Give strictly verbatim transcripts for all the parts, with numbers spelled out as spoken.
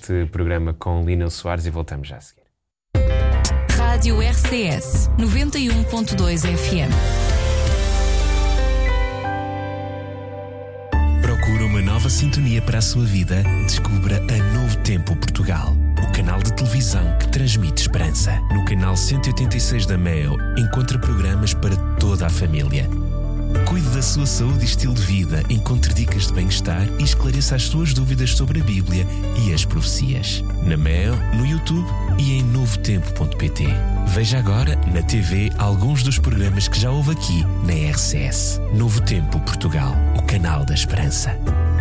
este programa com Lineu Soares e voltamos já a seguir. Rádio R C S noventa e um ponto dois F M. Procura uma nova sintonia para a sua vida? Descubra a Novo Tempo Portugal, o canal de televisão que transmite esperança. No canal cento e oitenta e seis da Meo, encontra programas para toda a família. Cuide da sua saúde e estilo de vida, encontre dicas de bem-estar e esclareça as suas dúvidas sobre a Bíblia e as profecias. Na Meo, no YouTube e em novo tempo ponto pt. Veja agora na T V alguns dos programas que já houve aqui na R C S. Novo Tempo Portugal, o canal da esperança.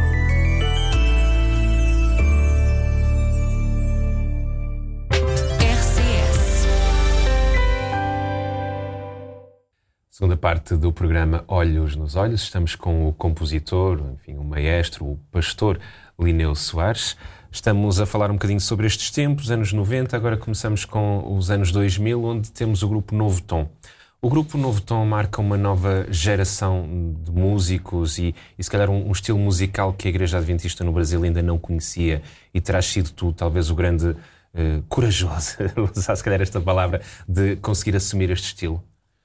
Segunda parte do programa Olhos nos Olhos. Estamos com o compositor, enfim, o maestro, o pastor Lineu Soares. Estamos a falar um bocadinho sobre estes tempos, anos noventa. Agora começamos com os anos dois mil, onde temos o grupo Novo Tom. O grupo Novo Tom marca uma nova geração de músicos e, e se calhar um, um estilo musical que a Igreja Adventista no Brasil ainda não conhecia, e terás sido tu talvez o grande eh, corajoso, usar se calhar esta palavra, de conseguir assumir este estilo.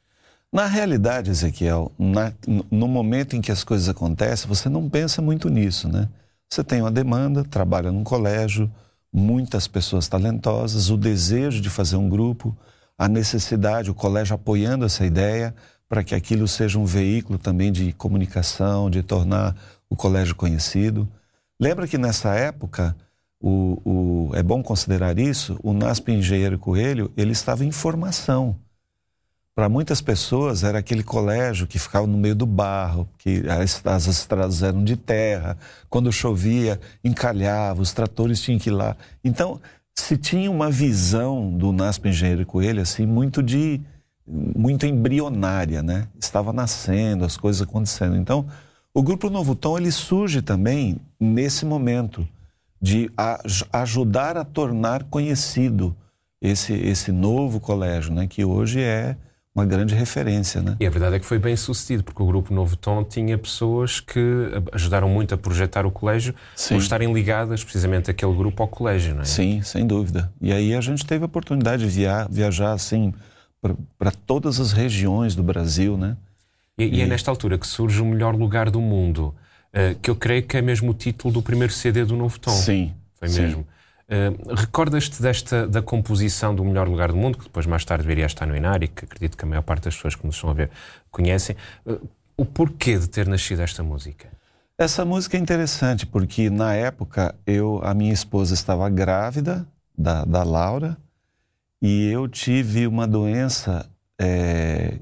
Na realidade, Ezequiel, na, no momento em que as coisas acontecem, você não pensa muito nisso, né? Você tem uma demanda, trabalha num colégio, muitas pessoas talentosas, o desejo de fazer um grupo, a necessidade, o colégio apoiando essa ideia para que aquilo seja um veículo também de comunicação, de tornar o colégio conhecido. Lembra que nessa época, o, o, é bom considerar isso, o NASP Engenheiro Coelho, ele estava em formação. Para muitas pessoas era aquele colégio que ficava no meio do barro, que as, as estradas eram de terra, quando chovia encalhava, os tratores tinham que ir lá. Então, se tinha uma visão do NASP Engenheiro Coelho assim, muito, de, muito embrionária, né? Estava nascendo, as coisas acontecendo. Então, o Grupo Novo Tom ele surge também nesse momento de a, ajudar a tornar conhecido esse, esse novo colégio, né? Que hoje é uma grande referência, né? E a verdade é que foi bem sucedido, porque o Grupo Novo Tom tinha pessoas que ajudaram muito a projetar o colégio, Sim. por estarem ligadas precisamente aquele grupo ao colégio, não é? Sim, sem dúvida. E aí a gente teve a oportunidade de via viajar assim para todas as regiões do Brasil, né? E, e... e é nesta altura que surge o Melhor Lugar do Mundo, uh, que eu creio que é mesmo o título do primeiro C D do Novo Tom. Sim. Foi Sim. mesmo. Uh, recordas-te desta, da composição do Melhor Lugar do Mundo, que depois mais tarde viria a estar no Inário e que acredito que a maior parte das pessoas que nos estão a ver conhecem. Uh, o porquê de ter nascido esta música? Essa música é interessante porque na época eu, a minha esposa estava grávida da, da Laura e eu tive uma doença, é,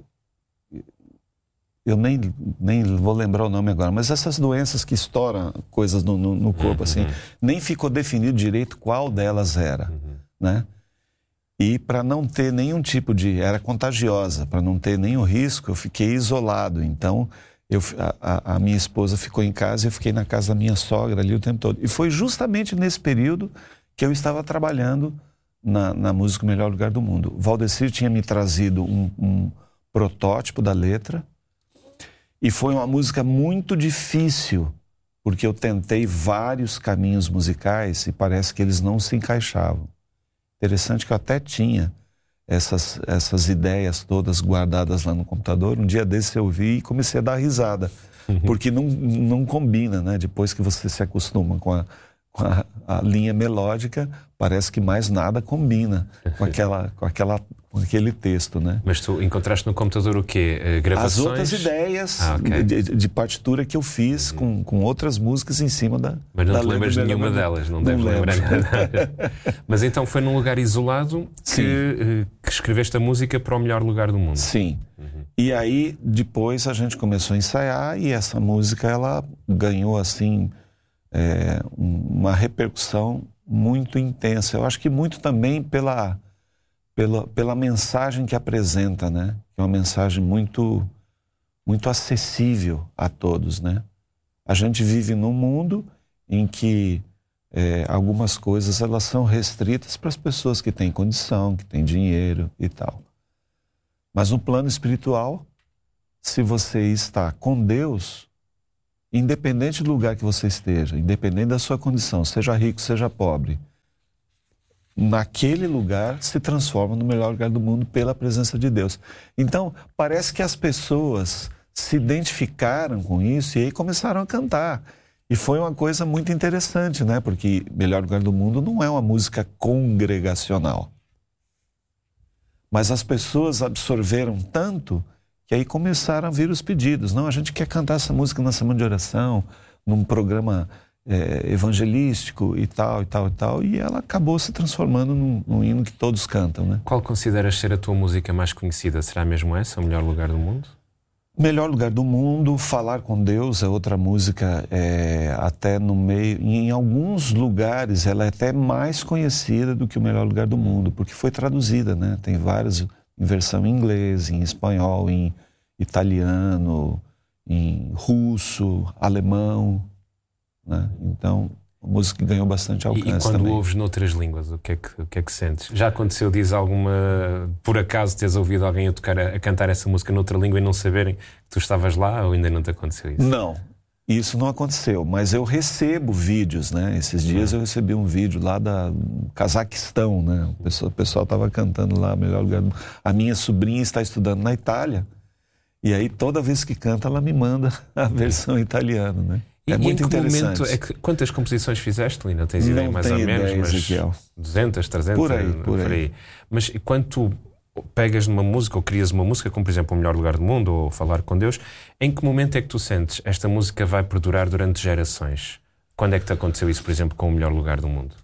eu nem, nem vou lembrar o nome agora, mas essas doenças que estouram coisas no, no, no corpo, uhum. assim, nem ficou definido direito qual delas era, uhum. né? E para não ter nenhum tipo de... Era contagiosa, para não ter nenhum risco, eu fiquei isolado. Então, eu, a, a minha esposa ficou em casa e eu fiquei na casa da minha sogra ali o tempo todo. E foi justamente nesse período que eu estava trabalhando na, na música Melhor Lugar do Mundo. O Valdecir tinha me trazido um, um protótipo da letra. E foi uma música muito difícil, porque eu tentei vários caminhos musicais e parece que eles não se encaixavam. Interessante que eu até tinha essas, essas ideias todas guardadas lá no computador. Um dia desse eu vi e comecei a dar risada, uhum. porque não, não combina, né? Depois que você se acostuma com a, com a, a linha melódica, parece que mais nada combina com, aquela, com, aquela, com aquele texto, né? Mas tu encontraste no computador o quê? Uh, gravações? As outras ideias ah, okay. de, de partitura que eu fiz uhum. com, com outras músicas em cima da... Mas não da te lembras de nenhuma delas, não, não deves lembrar nada. Mas então foi num lugar isolado que, uh, que escreveste a música para o Melhor Lugar do Mundo. Sim. Uhum. E aí depois a gente começou a ensaiar e essa música ela ganhou assim é, uma repercussão muito intensa. Eu acho que muito também pela, pela, pela mensagem que apresenta, né? Que é uma mensagem muito, muito acessível a todos, né? A gente vive num mundo em que é, algumas coisas elas são restritas para as pessoas que têm condição, que têm dinheiro e tal. Mas no plano espiritual, se você está com Deus, independente do lugar que você esteja, independente da sua condição, seja rico, seja pobre, naquele lugar se transforma no melhor lugar do mundo pela presença de Deus. Então, parece que as pessoas se identificaram com isso e aí começaram a cantar. E foi uma coisa muito interessante, né? Porque Melhor Lugar do Mundo não é uma música congregacional. Mas as pessoas absorveram tanto que aí começaram a vir os pedidos. Não, a gente quer cantar essa música na semana de oração, num programa é, evangelístico e tal, e tal, e tal. E ela acabou se transformando num, num hino que todos cantam, né? Qual consideras ser a tua música mais conhecida? Será mesmo essa, O Melhor Lugar do Mundo? Melhor Lugar do Mundo, Falar com Deus é outra música, é, até no meio, em alguns lugares ela é até mais conhecida do que O Melhor Lugar do Mundo, porque foi traduzida, né? Tem várias, em versão em inglês, em espanhol, em italiano, em russo, alemão, né? Então, a música ganhou bastante alcance. E, e quando também. ouves noutras línguas, o que, é que, o que é que sentes? Já aconteceu, diz alguma, por acaso teres ouvido alguém a, tocar, a cantar essa música noutra língua e não saberem que tu estavas lá, ou ainda não te aconteceu isso? Não, isso não aconteceu, mas eu recebo vídeos, né? Esses dias eu recebi um vídeo lá da Cazaquistão, né? O pessoal, o pessoal estava cantando lá, Melhor Lugar do Mundo. A minha sobrinha está estudando na Itália, e aí toda vez que canta ela me manda a versão italiana, né? E, é muito em que interessante. Momento, é que, quantas composições fizeste, Lino? Tens ideia não mais ou ideia, menos? Mas Ezequiel. duzentas, trezentas? Por aí, por aí. Por aí. Mas quando tu pegas numa música ou crias uma música, como por exemplo O Melhor Lugar do Mundo ou Falar com Deus, em que momento é que tu sentes esta música vai perdurar durante gerações? Quando é que te aconteceu isso, por exemplo, com O Melhor Lugar do Mundo?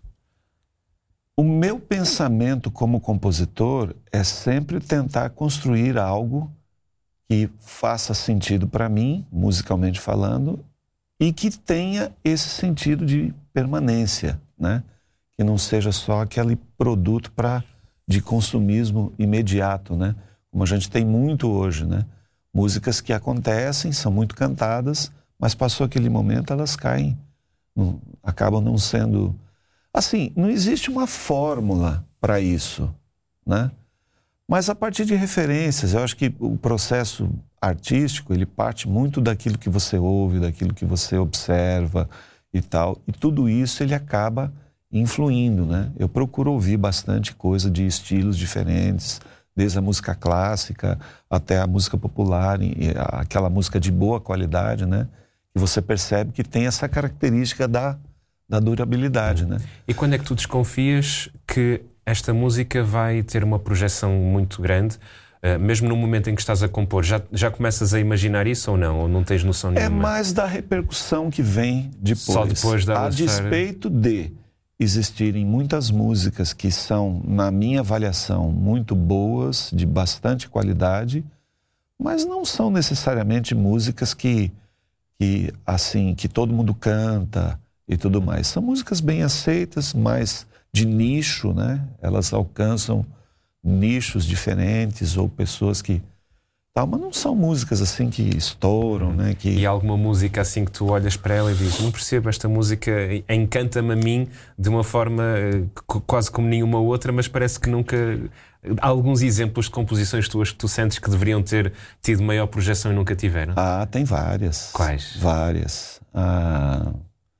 O meu pensamento como compositor é sempre tentar construir algo que faça sentido para mim, musicalmente falando, e que tenha esse sentido de permanência, né? Que não seja só aquele produto pra, de consumismo imediato, né? Como a gente tem muito hoje, né? Músicas que acontecem, são muito cantadas, mas passou aquele momento, elas caem, não, acabam não sendo... Assim, não existe uma fórmula para isso, né? Mas a partir de referências, eu acho que o processo artístico, ele parte muito daquilo que você ouve, daquilo que você observa e tal. E tudo isso, ele acaba influindo, né? Eu procuro ouvir bastante coisa de estilos diferentes, desde a música clássica até a música popular, aquela música de boa qualidade, né? E você percebe que tem essa característica da, da durabilidade, né? E quando é que tu desconfias que esta música vai ter uma projeção muito grande, uh, mesmo no momento em que estás a compor? Já, já começas a imaginar isso ou não? Ou não tens noção nenhuma? É mais da repercussão que vem depois. Só depois da A lançar... despeito de existirem muitas músicas que são, na minha avaliação, muito boas, de bastante qualidade, mas não são necessariamente músicas que, que, assim, que todo mundo canta e tudo mais. São músicas bem aceitas, mas de nicho, né? Elas alcançam nichos diferentes ou pessoas que... Tal, mas não são músicas assim que estouram, né? Que... E alguma música assim que tu olhas para ela e dizes, não percebo, esta música encanta-me a mim de uma forma uh, quase como nenhuma outra, mas parece que nunca... Há alguns exemplos de composições tuas que tu sentes que deveriam ter tido maior projeção e nunca tiveram? Ah, tem várias. Quais? Várias. Ah,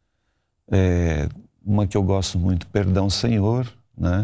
é, uma que eu gosto muito, Perdão, Senhor, né?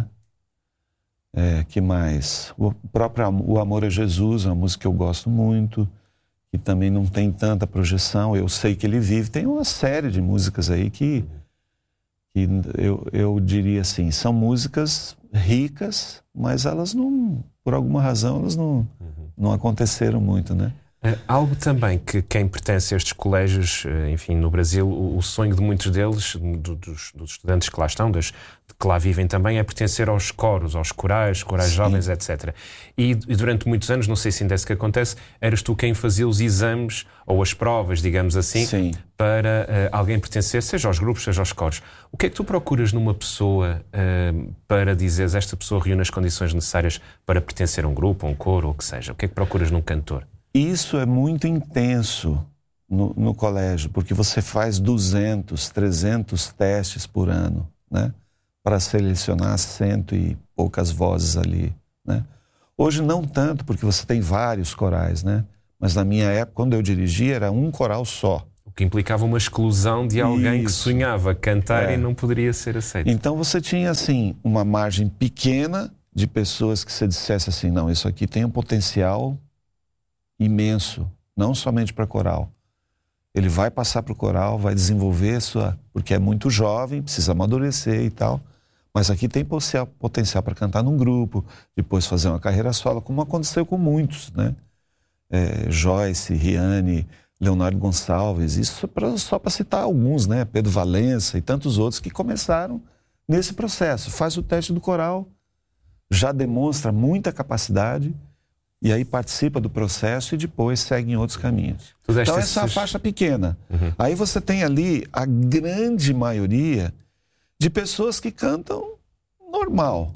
É, que mais? O próprio O Amor é Jesus, é uma música que eu gosto muito, que também não tem tanta projeção. Eu Sei Que Ele Vive. Tem uma série de músicas aí que, que eu, eu diria assim, são músicas ricas, mas elas não, por alguma razão, elas não, não aconteceram muito, né? É, algo também que quem pertence a estes colégios, enfim, no Brasil, o, o sonho de muitos deles, do, dos, dos estudantes que lá estão, das, que lá vivem também, é pertencer aos coros, aos corais, corais Sim. jovens, etcétera. E, e durante muitos anos, não sei se ainda é isso que acontece, eras tu quem fazia os exames ou as provas, digamos assim, Sim. para uh, alguém pertencer, seja aos grupos, seja aos coros. O que é que tu procuras numa pessoa uh, para dizeres esta pessoa reúne as condições necessárias para pertencer a um grupo, a um coro, ou o que seja? O que é que procuras num cantor? Isso é muito intenso no, no colégio, porque você faz duzentos, trezentos testes por ano, né? Para selecionar cento e poucas vozes ali, né? Hoje não tanto, porque você tem vários corais, né? Mas na minha época, quando eu dirigia, era um coral só. que implicava uma exclusão de alguém Isso. que sonhava cantar É. e não poderia ser aceito. Então você tinha assim uma margem pequena de pessoas que você dissesse assim, não, isso aqui tem um potencial imenso, não somente para coral. Ele vai passar para o coral, vai desenvolver sua, porque é muito jovem, precisa amadurecer e tal. Mas aqui tem potencial para cantar num grupo, depois fazer uma carreira solo, como aconteceu com muitos, né? É, Joyce, Riane, Leonardo Gonçalves, isso pra, só para citar alguns, né? Pedro Valença e tantos outros que começaram nesse processo. Faz o teste do coral, já demonstra muita capacidade e aí participa do processo e depois segue em outros caminhos. Então essa é a faixa pequena. Uhum. Aí você tem ali a grande maioria de pessoas que cantam normal.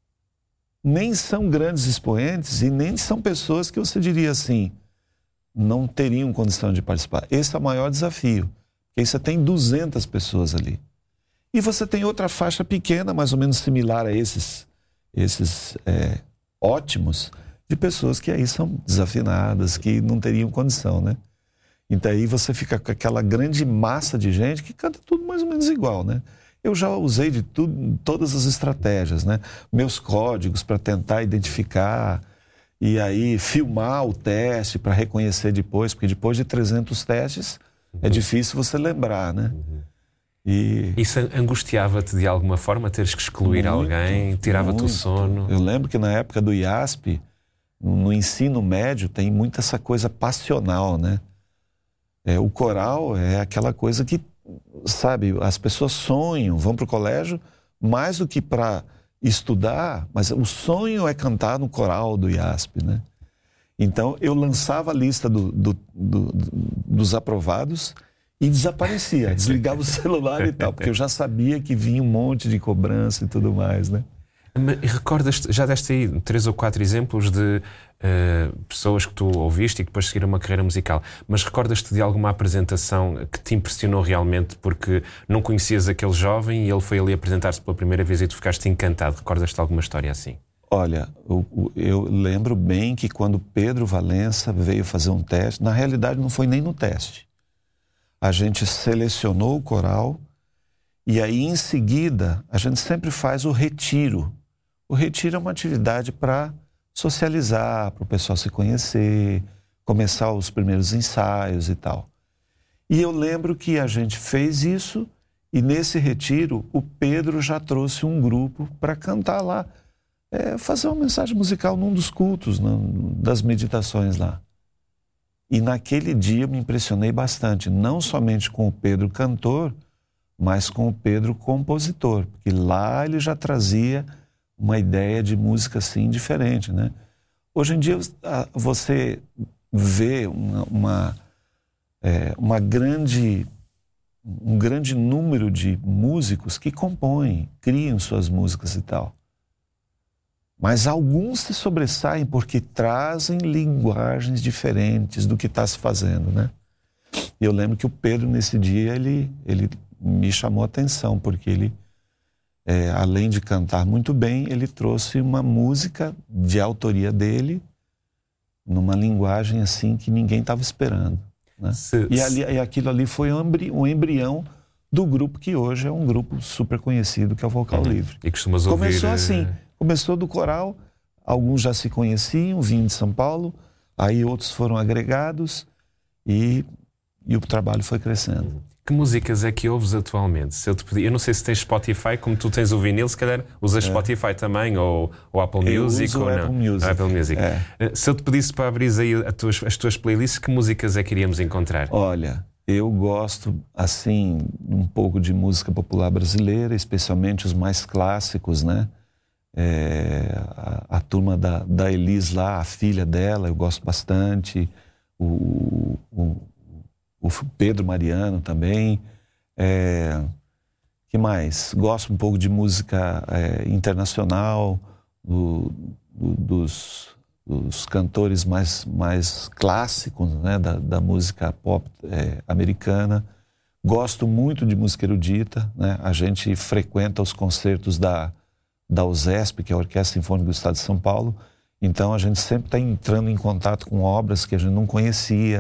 Nem são grandes expoentes e nem são pessoas que você diria assim, não teriam condição de participar. Esse é o maior desafio. Porque aí você tem duzentas pessoas ali. E você tem outra faixa pequena, mais ou menos similar a esses, esses é, ótimos, de pessoas que aí são desafinadas, que não teriam condição, né? Então aí você fica com aquela grande massa de gente que canta tudo mais ou menos igual, né? Eu já usei de tudo, todas as estratégias, né? Meus códigos para tentar identificar e aí filmar o teste para reconhecer depois, porque depois de trezentos testes uhum. é difícil você lembrar, né? Uhum. E... Isso angustiava-te de alguma forma, teres que excluir muito, alguém, tirava-te o sono? Eu lembro que na época do I A S P, no ensino médio, tem muito essa coisa passional, né? É, o coral é aquela coisa que, sabe, as pessoas sonham, vão para o colégio mais do que para estudar, mas o sonho é cantar no coral do I A S P, né? Então eu lançava a lista do, do, do, dos aprovados e desaparecia, desligava o celular e tal, porque eu já sabia que vinha um monte de cobrança e tudo mais, né? E recordas-te, já deste aí três ou quatro exemplos de uh, pessoas que tu ouviste e que depois seguiram uma carreira musical, mas recordas-te de alguma apresentação que te impressionou realmente porque não conhecias aquele jovem e ele foi ali apresentar-se pela primeira vez e tu ficaste encantado? Recordas-te de alguma história assim? Olha, eu, eu lembro bem que quando Pedro Valença veio fazer um teste, na realidade não foi nem no teste. A gente selecionou o coral e aí em seguida a gente sempre faz o retiro. O retiro é uma atividade para socializar, para o pessoal se conhecer, começar os primeiros ensaios e tal. E eu lembro que a gente fez isso e nesse retiro o Pedro já trouxe um grupo para cantar lá, é, fazer uma mensagem musical num dos cultos, num, das meditações lá. E naquele dia eu me impressionei bastante, não somente com o Pedro cantor, mas com o Pedro compositor, porque lá ele já trazia uma ideia de música assim diferente, né? Hoje em dia você vê uma, uma, é, uma grande, um grande número de músicos que compõem, criam suas músicas e tal. Mas alguns se sobressaem porque trazem linguagens diferentes do que está se fazendo, né? E eu lembro que o Pedro nesse dia ele, ele me chamou a atenção porque ele É, além de cantar muito bem, ele trouxe uma música de autoria dele numa linguagem assim que ninguém estava esperando, né? Se, e, ali, e aquilo ali foi um, embri, um embrião do grupo que hoje é um grupo super conhecido, que é o Vocal uhum. Livre. E costumas ouvir... Começou assim, começou do coral, alguns já se conheciam, vinham de São Paulo, aí outros foram agregados e, e o trabalho foi crescendo. Uhum. Que músicas é que ouves atualmente? Se eu te pedir, eu não sei se tens Spotify, como tu tens o vinil, se calhar usas é. Spotify também, ou, ou Apple eu Music, uso ou Apple não? Music. Apple Music. É. Se eu te pedisse para abrir aí as tuas, as tuas playlists, que músicas é que iríamos encontrar? Olha, eu gosto, assim, um pouco de música popular brasileira, especialmente os mais clássicos, né? É, a, a turma da, da Elis lá, a filha dela, eu gosto bastante. O... o O Pedro Mariano também. É, que mais? Gosto um pouco de música é, internacional, do, do, dos, dos cantores mais, mais clássicos, né, da, da música pop é, americana. Gosto muito de música erudita, né? A gente frequenta os concertos da, da U S E S P, que é a Orquestra Sinfônica do Estado de São Paulo. Então a gente sempre está entrando em contato com obras que a gente não conhecia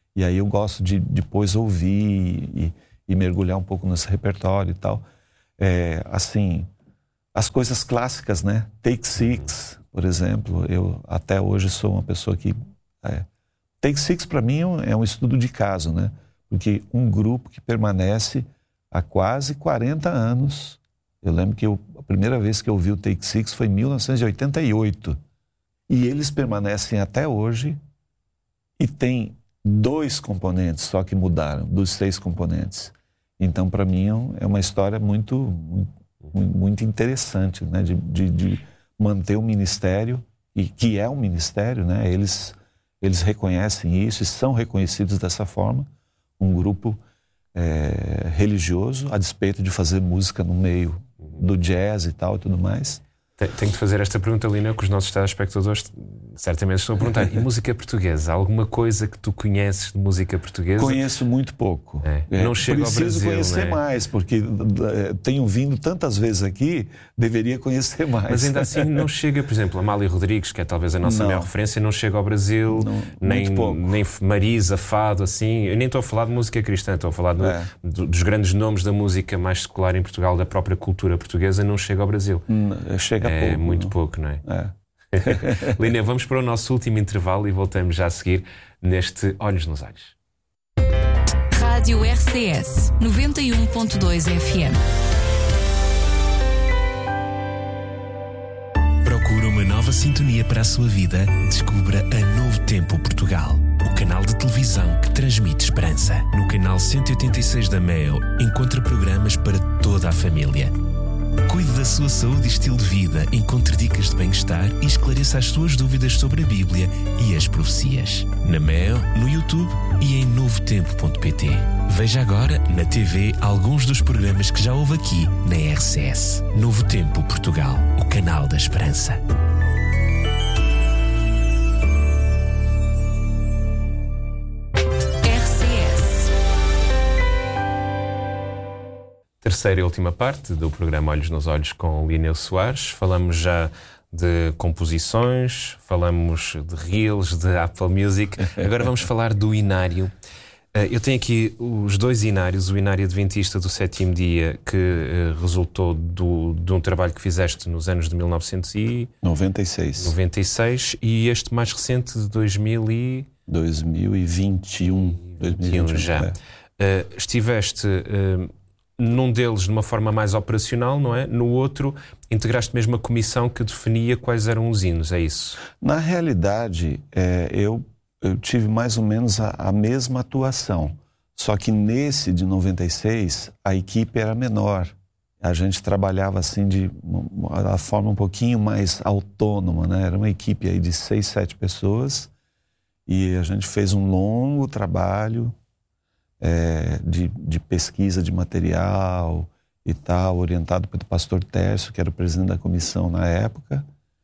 E aí eu gosto de depois ouvir e, e mergulhar um pouco nesse repertório e tal. É, assim, as coisas clássicas, né? Take Six, por exemplo, eu até hoje sou uma pessoa que... É, Take Six para mim é um estudo de caso, né? Porque um grupo que permanece há quase quarenta anos. Eu lembro que eu, a primeira vez que eu vi o Take Six foi em mil novecentos e oitenta e oito. E eles permanecem até hoje e tem dois componentes só que mudaram, dos seis componentes. Então, para mim, é uma história muito, muito, muito interessante, né? De, de, de manter o ministério, e que é um ministério, né? Eles, eles reconhecem isso e são reconhecidos dessa forma. Um grupo é, religioso, a despeito de fazer música no meio do jazz e tal e tudo mais. Tenho de fazer esta pergunta, Lino, que os nossos telespectadores certamente estão a perguntar. E música portuguesa? Alguma coisa que tu conheces de música portuguesa? Conheço muito pouco. É. É. Não chego ao Brasil. Preciso conhecer né? mais, porque tenho vindo tantas vezes aqui, deveria conhecer mais. Mas ainda assim não chega, por exemplo, a Amália Rodrigues, que é talvez a nossa não. maior referência, não chega ao Brasil, não, nem, muito pouco. nem Marisa, Fado, assim. Eu nem estou a falar de música cristã, estou a falar do, é. do, dos grandes nomes da música mais secular em Portugal, da própria cultura portuguesa, não chega ao Brasil. Chega é pouco. muito não. pouco. Não é? É. Lina, vamos para o nosso último intervalo e voltamos já a seguir neste Olhos nos Olhos. Rádio R C S noventa e um ponto dois F M. Procura uma nova sintonia para a sua vida? Descubra a Novo Tempo Portugal, o canal de televisão que transmite esperança. No canal cento e oitenta e seis da Meo, encontra programas para toda a família. Cuide da sua saúde e estilo de vida, encontre dicas de bem-estar e esclareça as suas dúvidas sobre a Bíblia e as profecias. Na Meo, no YouTube e em novo tempo ponto pt. Veja agora na T V alguns dos programas que já houve aqui na R C S. Novo Tempo Portugal, o canal da esperança. Terceira e última parte do programa Olhos nos Olhos com Lineu Soares. Falamos já de composições, falamos de reels, de Apple Music. Agora vamos falar do inário. Eu tenho aqui os dois inários, o inário adventista do sétimo dia, que resultou do, de um trabalho que fizeste nos anos de mil novecentos e noventa e seis e este mais recente de dois mil e... dois mil e vinte e um. dois mil e vinte e um já. É. Uh, estiveste... Uh, num deles de uma forma mais operacional, não é? No outro, integraste mesmo a comissão que definia quais eram os hinos, é isso? Na realidade, é, eu, eu tive mais ou menos a, a mesma atuação. Só que nesse de noventa e seis, a equipe era menor. A gente trabalhava assim de uma forma um pouquinho mais autônoma, né? Era uma equipe aí de seis, sete pessoas. E a gente fez um longo trabalho... É, de, de pesquisa de material e tal, orientado pelo pastor Tércio, que era o presidente da comissão na época.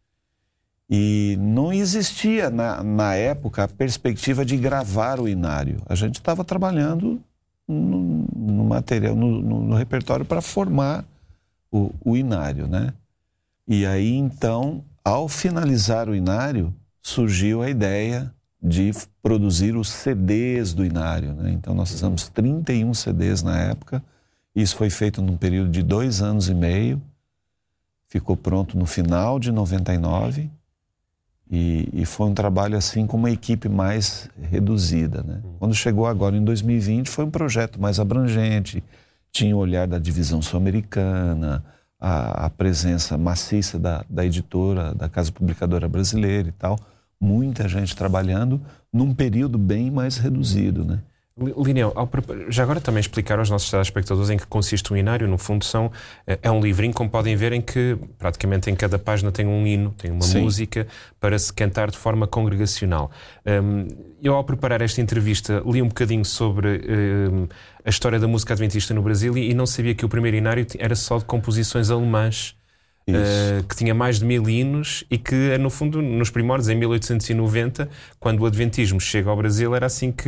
E não existia na, na época a perspectiva de gravar o inário. A gente estava trabalhando no, no material, no, no, no repertório para formar o, o inário, né? E aí então, ao finalizar o inário, surgiu a ideia de produzir os C Ds do inário, né? Então nós fizemos trinta e um C Ds na época. Isso foi feito num período de dois anos e meio. Ficou pronto no final de noventa e nove e, e foi um trabalho assim com uma equipe mais reduzida, né? Quando chegou agora em dois mil e vinte foi um projeto mais abrangente. Tinha o olhar da divisão sul-americana, a, a presença maciça da, da editora, da Casa Publicadora Brasileira e tal. Muita gente trabalhando num período bem mais reduzido, né? Lineu, já agora também explicar aos nossos telespectadores em que consiste um inário. No fundo são, é um livrinho, como podem ver, em que praticamente em cada página tem um hino, tem uma Sim. música para se cantar de forma congregacional. Um, eu, ao preparar esta entrevista, li um bocadinho sobre um, a história da música adventista no Brasil e, e não sabia que o primeiro inário era só de composições alemãs. Uh, que tinha mais de mil hinos e que, no fundo, nos primórdios, em mil oitocentos e noventa, quando o adventismo chega ao Brasil, era assim que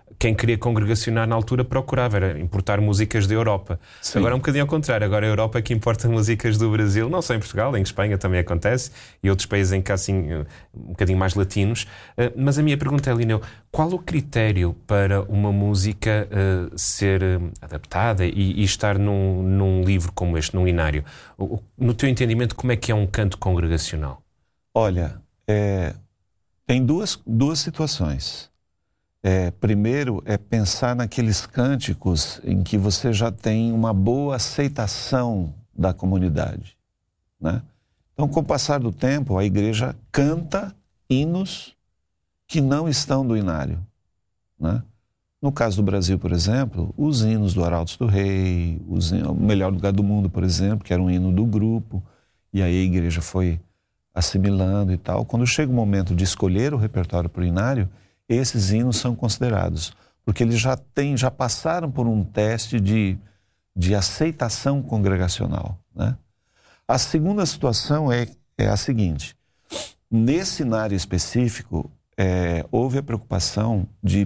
quem queria congregacionar na altura procurava, era importar músicas da Europa. Sim. Agora é um bocadinho ao contrário, agora a Europa é que importa músicas do Brasil, não só em Portugal, em Espanha também acontece, e outros países em que há assim um bocadinho mais latinos. Mas a minha pergunta é, Lineu, qual o critério para uma música uh, ser uh, adaptada e, e estar num, num livro como este, num inário? No teu entendimento, como é que é um canto congregacional? Olha, é, tem duas, duas situações. É, primeiro é pensar naqueles cânticos em que você já tem uma boa aceitação da comunidade, né? Então, com o passar do tempo, a igreja canta hinos que não estão do inário, né? No caso do Brasil, por exemplo, os hinos do Arautos do Rei, os hinos, o Melhor Lugar do Mundo, por exemplo, que era um hino do grupo, e aí a igreja foi assimilando e tal. Quando chega o momento de escolher o repertório para o inário, esses hinos são considerados, porque eles já têm, já passaram por um teste de, de aceitação congregacional, né? A segunda situação é, é a seguinte: nesse inário específico, é, houve a preocupação de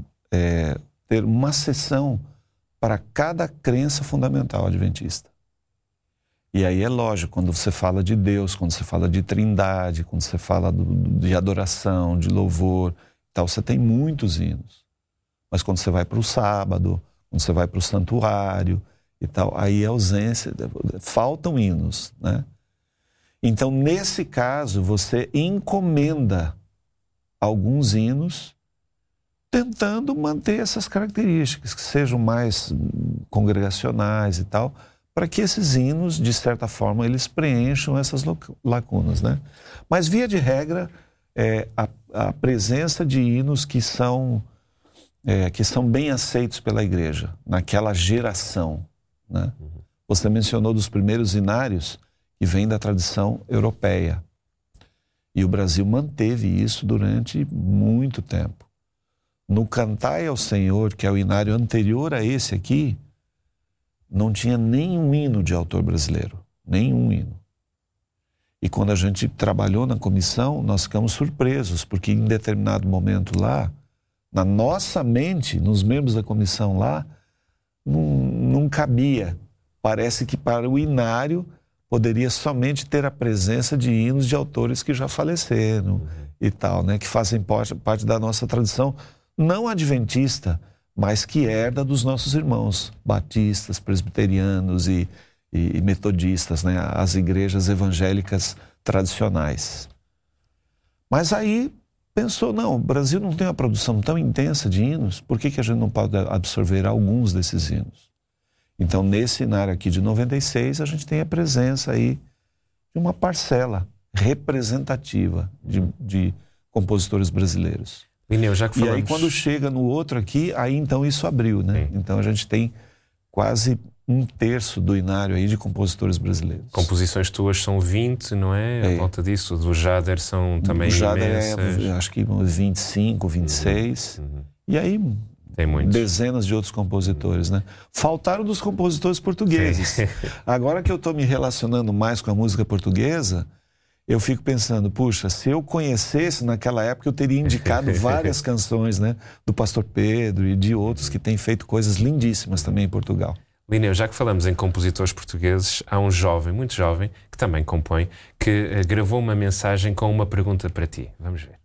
é, ter uma seção para cada crença fundamental adventista. E aí é lógico, quando você fala de Deus, quando você fala de trindade, quando você fala do, de adoração, de louvor, tal, você tem muitos hinos. Mas quando você vai para o sábado, quando você vai para o santuário e tal, aí é ausência, faltam hinos, né? Então, nesse caso, você encomenda alguns hinos tentando manter essas características, que sejam mais congregacionais e tal, para que esses hinos, de certa forma, eles preencham essas lacunas, né? Mas, via de regra, é, a, a presença de hinos que são, é, que são bem aceitos pela igreja, naquela geração, né? Você mencionou dos primeiros inários, que vem da tradição europeia. E o Brasil manteve isso durante muito tempo. No Cantai ao Senhor, que é o inário anterior a esse aqui, não tinha nenhum hino de autor brasileiro, nenhum hino. E quando a gente trabalhou na comissão, nós ficamos surpresos, porque em determinado momento lá, na nossa mente, nos membros da comissão lá, não, não cabia. Parece que para o inário poderia somente ter a presença de hinos de autores que já faleceram, uhum, e tal, né? Que fazem parte, parte da nossa tradição, não adventista, mas que herda dos nossos irmãos batistas, presbiterianos e, e, e metodistas, né? As igrejas evangélicas tradicionais. Mas aí pensou, não, o Brasil não tem uma produção tão intensa de hinos, por que que a gente não pode absorver alguns desses hinos? Então, nesse inário aqui de noventa e seis, a gente tem a presença aí de uma parcela representativa de, de compositores brasileiros. Lineu, já que falamos... E aí, quando chega no outro aqui, aí então isso abriu, né? Sim. Então, a gente tem quase um terço do inário aí de compositores brasileiros. Composições tuas são vinte, não é? É. A volta disso. Do Jader são também imensas. O Jader é, acho que vinte e cinco, vinte e seis. Uhum. Uhum. E aí... Tem muitos. Dezenas de outros compositores, né? Faltaram dos compositores portugueses. Agora que eu estou me relacionando mais com a música portuguesa, eu fico pensando, puxa, se eu conhecesse naquela época, eu teria indicado várias canções, né? Do Pastor Pedro e de outros que têm feito coisas lindíssimas também em Portugal. Lineu, já que falamos em compositores portugueses, há um jovem, muito jovem, que também compõe, que uh, gravou uma mensagem com uma pergunta para ti. Vamos ver.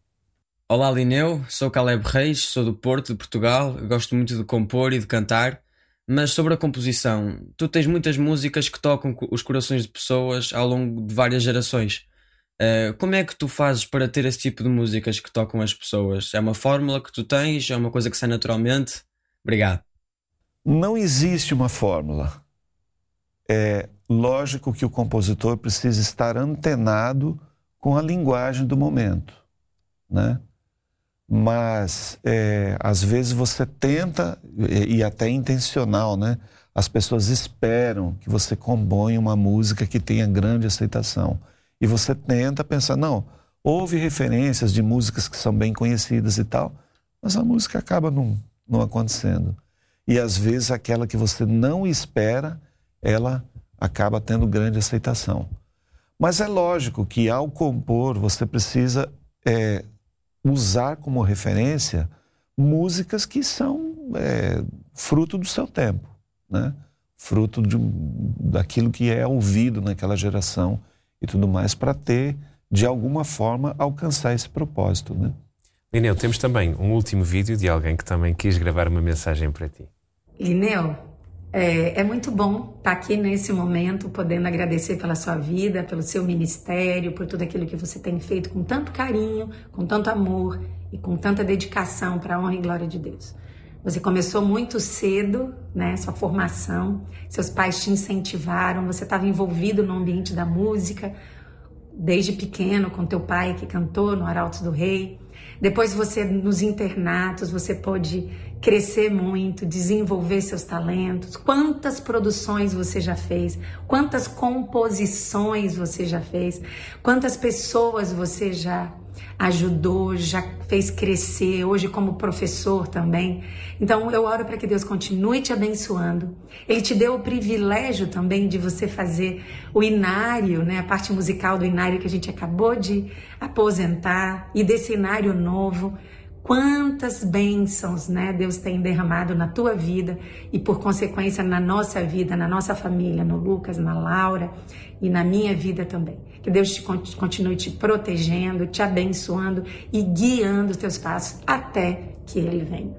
Olá Lineu, sou Caleb Reis, sou do Porto, de Portugal, gosto muito de compor e de cantar, mas sobre a composição, tu tens muitas músicas que tocam os corações de pessoas ao longo de várias gerações. Uh, como é que tu fazes para ter esse tipo de músicas que tocam as pessoas? É uma fórmula que tu tens? É uma coisa que sai naturalmente? Obrigado. Não existe uma fórmula. É lógico que o compositor precisa estar antenado com a linguagem do momento, né? Mas é, às vezes você tenta, e, e até intencional, né? As pessoas esperam que você componha uma música que tenha grande aceitação. E você tenta pensar, não, houve referências de músicas que são bem conhecidas e tal, mas a música acaba não, não acontecendo. E às vezes aquela que você não espera, ela acaba tendo grande aceitação. Mas é lógico que ao compor você precisa... É, usar como referência músicas que são é, fruto do seu tempo, né? Fruto de, daquilo que é ouvido naquela geração e tudo mais, para ter, de alguma forma, alcançar esse propósito, né? Lineu, temos também um último vídeo de alguém que também quis gravar uma mensagem para ti. Lineu, é, é muito bom estar aqui nesse momento, podendo agradecer pela sua vida, pelo seu ministério, por tudo aquilo que você tem feito com tanto carinho, com tanto amor e com tanta dedicação para a honra e glória de Deus. Você começou muito cedo, né, sua formação, seus pais te incentivaram, você estava envolvido no ambiente da música, desde pequeno, com teu pai que cantou no Arautos do Rei. Depois você, nos internatos, você pôde crescer muito, desenvolver seus talentos. Quantas produções você já fez? Quantas composições você já fez? Quantas pessoas você já ajudou, já fez crescer, hoje como professor também. Então eu oro para que Deus continue te abençoando. Ele te deu o privilégio também de você fazer o inário, né, a parte musical do inário que a gente acabou de aposentar, e desse inário novo. Quantas bênçãos, né, Deus tem derramado na tua vida e, por consequência, na nossa vida, na nossa família, no Lucas, na Laura e na minha vida também. Que Deus te continue te protegendo, te abençoando e guiando os teus passos até que Ele venha.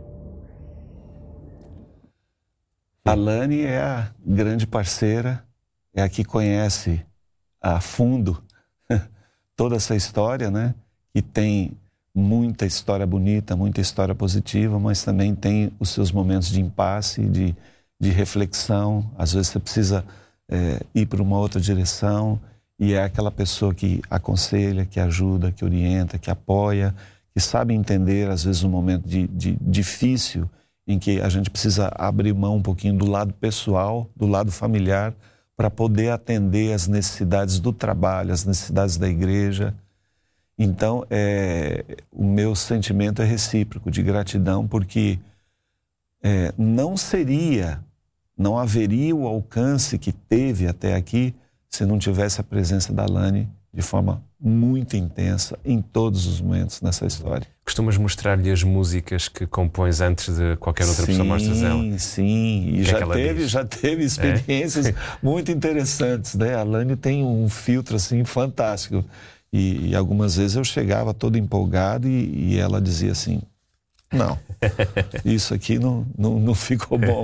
A Lani é a grande parceira, é a que conhece a fundo toda essa história, né? Que tem muita história bonita, muita história positiva, mas também tem os seus momentos de impasse, de, de reflexão. Às vezes você precisa é, ir para uma outra direção, e é aquela pessoa que aconselha, que ajuda, que orienta, que apoia, que sabe entender, às vezes, um momento de, de difícil, em que a gente precisa abrir mão um pouquinho do lado pessoal, do lado familiar, para poder atender as necessidades do trabalho, as necessidades da igreja. Então, é, o meu sentimento é recíproco, de gratidão, porque é, não seria, não haveria o alcance que teve até aqui se não tivesse a presença da Lani de forma muito intensa em todos os momentos nessa história. Costumas mostrar-lhe as músicas que compões antes de qualquer outra sim, pessoa mostras ela? Sim, sim. E já, é teve, já teve experiências é? muito interessantes, né? A Lani tem um filtro assim fantástico. E, e algumas vezes eu chegava todo empolgado e, e ela dizia assim, não, isso aqui não, não, não ficou bom.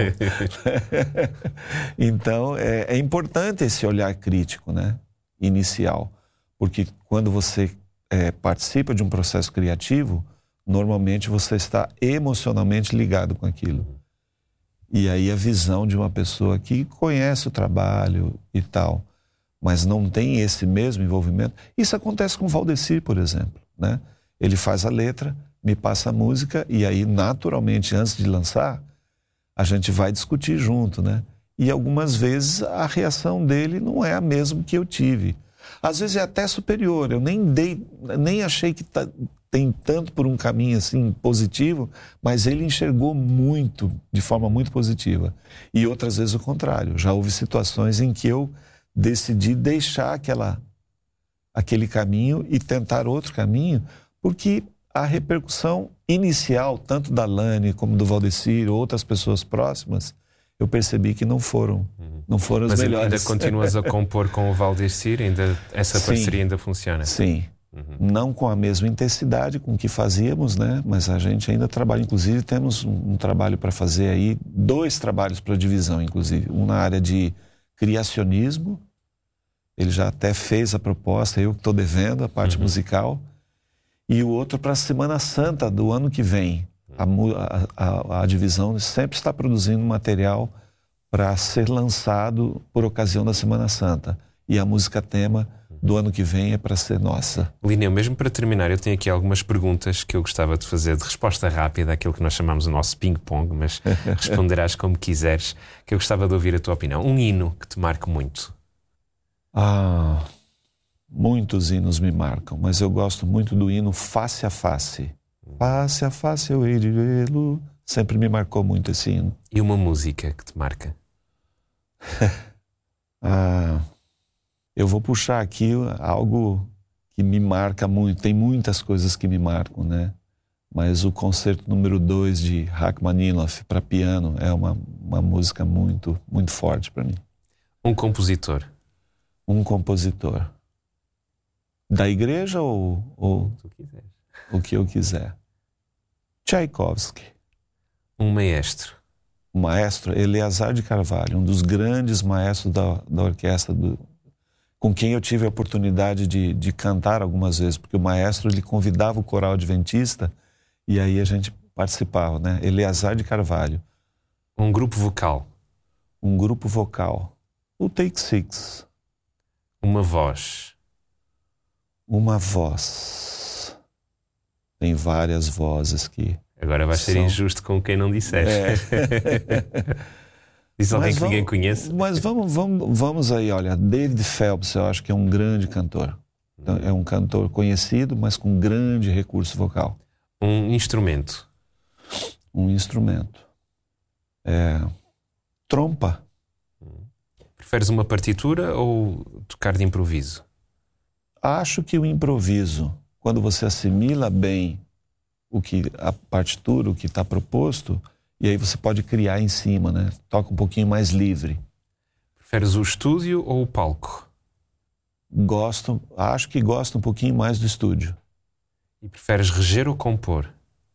Então, é, é importante esse olhar crítico, né? Inicial. Porque quando você é, participa de um processo criativo, normalmente você está emocionalmente ligado com aquilo. E aí a visão de uma pessoa que conhece o trabalho e tal, mas não tem esse mesmo envolvimento. Isso acontece com o Valdecir, por exemplo, né? Ele faz a letra, me passa a música, e aí, naturalmente, antes de lançar, a gente vai discutir junto, né? E algumas vezes a reação dele não é a mesma que eu tive. Às vezes é até superior, eu nem dei, nem achei que tá, tem tanto por um caminho assim positivo, mas ele enxergou muito, de forma muito positiva. E outras vezes o contrário. Já houve situações em que eu decidi deixar aquela, aquele caminho e tentar outro caminho, porque a repercussão inicial, tanto da Lani como do Valdecir, outras pessoas próximas, eu percebi que não foram, não foram as Mas melhores. Mas ainda continuas a compor com o Valdecir? Ainda, essa Sim, parceria ainda funciona? Sim. Uhum. Não com a mesma intensidade com que fazíamos, né? Mas a gente ainda trabalha, inclusive temos um, um trabalho para fazer aí, dois trabalhos para divisão, inclusive. Um na área de criacionismo, ele já até fez a proposta, eu que estou devendo a parte uhum. musical, e o outro para a Semana Santa do ano que vem. A, a, a divisão sempre está produzindo material para ser lançado por ocasião da Semana Santa. E a música tema do ano que vem é para ser nossa. Lineu, mesmo para terminar, eu tenho aqui algumas perguntas que eu gostava de fazer de resposta rápida, aquilo que nós chamamos o nosso ping-pong, mas responderás como quiseres, que eu gostava de ouvir a tua opinião. Um hino que te marque muito? Ah, muitos hinos me marcam, mas eu gosto muito do hino Face a Face. Face a face eu hei de vê-lo. Sempre me marcou muito esse hino. E uma música que te marca? ah, eu vou puxar aqui algo que me marca muito. Tem muitas coisas que me marcam, né? Mas o concerto número dois de Rachmaninoff para piano é uma, uma música muito, muito forte para mim. Um compositor. Um compositor. Da igreja ou, ou Tu quiseres. o que eu quiser? Tchaikovsky. Um maestro. O maestro Eleazar de Carvalho, um dos grandes maestros da, da orquestra, do, com quem eu tive a oportunidade de, de cantar algumas vezes, porque o maestro ele convidava o coral adventista e aí a gente participava, né? Eleazar de Carvalho. Um grupo vocal. Um grupo vocal. O Take Six. Uma voz. Uma voz. Tem várias vozes que... Agora vai ser São... injusto com quem não disseste. É. Diz alguém Mas que vamos, ninguém conhece. Mas vamos, vamos, vamos aí, olha. David Phelps, eu acho que é um grande cantor. Então, é um cantor conhecido, mas com grande recurso vocal. Um instrumento. Um instrumento. É... Trompa. Preferes uma partitura ou tocar de improviso? Acho que o improviso, quando você assimila bem o que a partitura, o que está proposto, e aí você pode criar em cima, né? Toca um pouquinho mais livre. Preferes o estúdio ou o palco? Gosto, acho que gosto um pouquinho mais do estúdio. E preferes reger ou compor?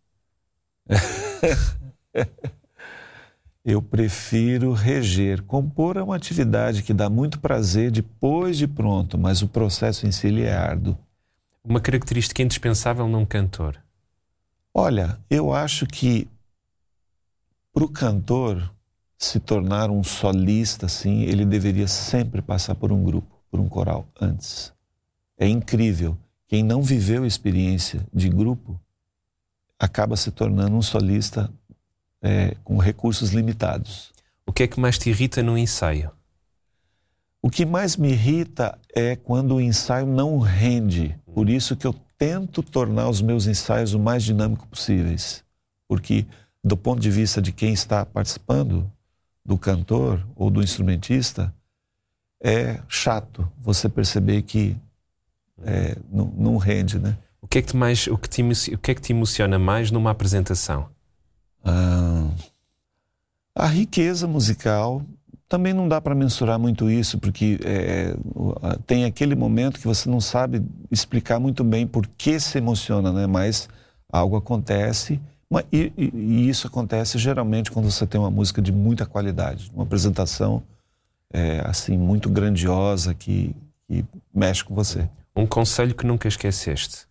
Eu prefiro reger. Compor é uma atividade que dá muito prazer depois de pronto, mas o processo em si ele é árduo. Uma característica indispensável num cantor? Olha, eu acho que para o cantor se tornar um solista, assim, ele deveria sempre passar por um grupo, por um coral, antes. É incrível. Quem não viveu a experiência de grupo acaba se tornando um solista é, com recursos limitados. O que é que mais te irrita no ensaio? O que mais me irrita é quando o ensaio não rende. Por isso que eu tento tornar os meus ensaios o mais dinâmico possíveis. Porque, do ponto de vista de quem está participando, do cantor ou do instrumentista, é chato você perceber que é, não, não rende, né? O que é que te mais, o que te, o que é que te emociona mais numa apresentação? Ah, a riqueza musical. Também não dá para mensurar muito isso, porque é, tem aquele momento que você não sabe explicar muito bem por que se emociona, né? Mas algo acontece, e, e, e isso acontece geralmente quando você tem uma música de muita qualidade, uma apresentação é, assim muito grandiosa que, que mexe com você. Um conselho que nunca esqueceste?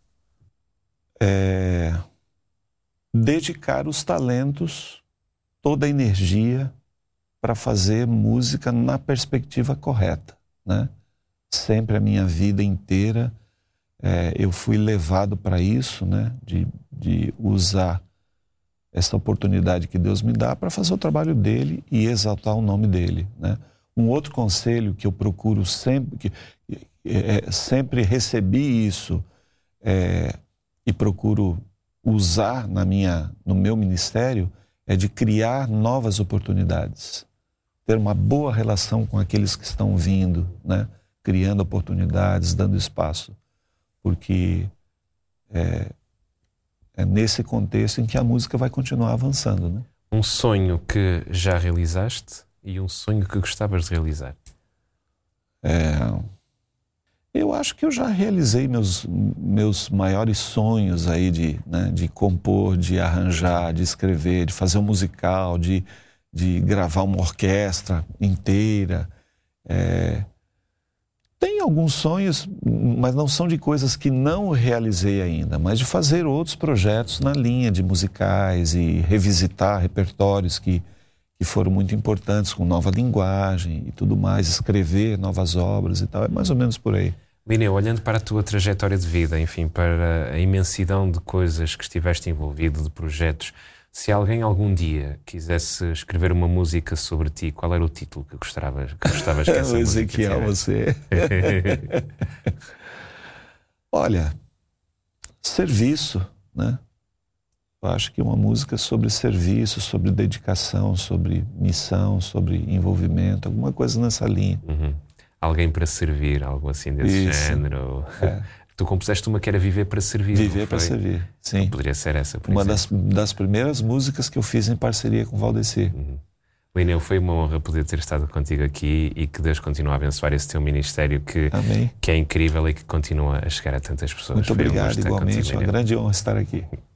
É, dedicar os talentos, toda a energia para fazer música na perspectiva correta, né? Sempre a minha vida inteira é, eu fui levado para isso, né? De, de usar essa oportunidade que Deus me dá para fazer o trabalho dele e exaltar o nome dele, né? Um outro conselho que eu procuro sempre, que é, sempre recebi isso é, e procuro usar na minha, no meu ministério, é de criar novas oportunidades. Ter uma boa relação com aqueles que estão vindo, né? Criando oportunidades, dando espaço. Porque é, é nesse contexto em que a música vai continuar avançando, né? Um sonho que já realizaste e um sonho que gostavas de realizar? É, eu acho que eu já realizei meus, meus maiores sonhos aí de, né, de compor, de arranjar, de escrever, de fazer um musical, de... de gravar uma orquestra inteira. É... Tem alguns sonhos, mas não são de coisas que não realizei ainda, mas de fazer outros projetos na linha de musicais e revisitar repertórios que, que foram muito importantes, com nova linguagem e tudo mais, escrever novas obras e tal, é mais ou menos por aí. Lineu, olhando para a tua trajetória de vida, enfim, para a imensidão de coisas que estiveste envolvido, de projetos, se alguém algum dia quisesse escrever uma música sobre ti, qual era o título que gostavas que, gostavas que essa o música Ezequiel, você. Olha, serviço, né? Eu acho que uma música sobre serviço, sobre dedicação, sobre missão, sobre envolvimento, alguma coisa nessa linha. Uhum. Alguém para servir, algo assim desse Isso. género. É. Tu compuseste uma que era Viver para Servir. Viver para Servir, sim. Então, poderia ser essa, por uma exemplo. das, das primeiras músicas que eu fiz em parceria com o Valdeci. Uhum. Lineu, foi uma honra poder ter estado contigo aqui e que Deus continue a abençoar esse teu ministério que, que é incrível e que continua a chegar a tantas pessoas. Muito obrigado, igualmente. É uma grande honra estar aqui.